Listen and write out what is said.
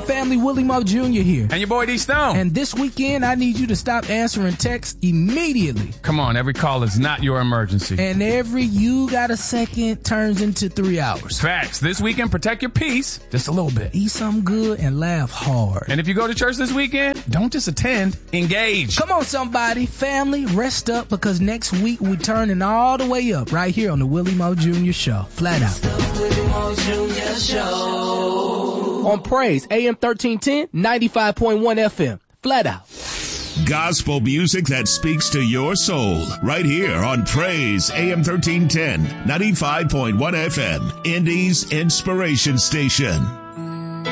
family, Willie Moe Jr. here. And your boy D Stone. And this weekend, I need you to stop answering texts immediately. Come on, every call is not your emergency. And every you got a second turns into 3 hours. Facts. This weekend, protect your peace just a little bit. Eat something good and laugh hard. And if you go to church this weekend, don't just attend, engage. Come on, somebody. Family, rest up because next week we're turning all the way up right here on the Willie Moe Jr. Show. Flat out. The Willie Moe Jr. Show. On Praise, AM 1310, 95.1 FM. Flat out. Gospel music that speaks to your soul. Right here on Praise, AM 1310, 95.1 FM. Indy's Inspiration Station.